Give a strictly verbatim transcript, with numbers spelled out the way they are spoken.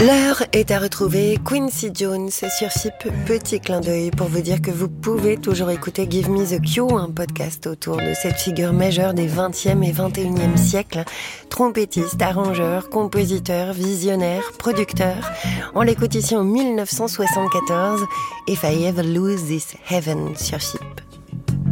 L'heure est à retrouver Quincy Jones sur F I P. Petit clin d'œil pour vous dire que vous pouvez toujours écouter Give Me the Cue, un podcast autour de cette figure majeure des vingtième et vingt et unième siècles. Trompettiste, arrangeur, compositeur, visionnaire, producteur. On l'écoute ici en mille neuf cent soixante-quatorze, If I Ever Lose This Heaven sur F I P.